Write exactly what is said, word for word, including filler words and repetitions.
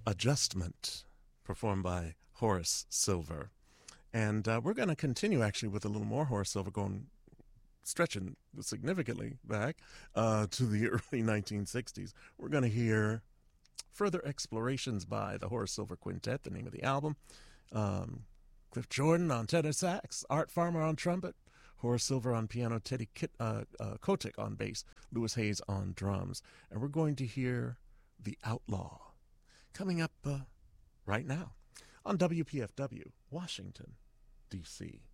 Adjustment, performed by Horace Silver. And uh, we're going to continue actually with a little more Horace Silver, going stretching significantly back uh, to the early nineteen sixties. We're going to hear further explorations by the Horace Silver Quintet, the name of the album. Um, Cliff Jordan on tenor sax, Art Farmer on trumpet, Horace Silver on piano, Teddy Kit, uh, uh, Kotick on bass, Louis Hayes on drums. And we're going to hear The Outlaw coming up uh, right now on W P F W, Washington, D C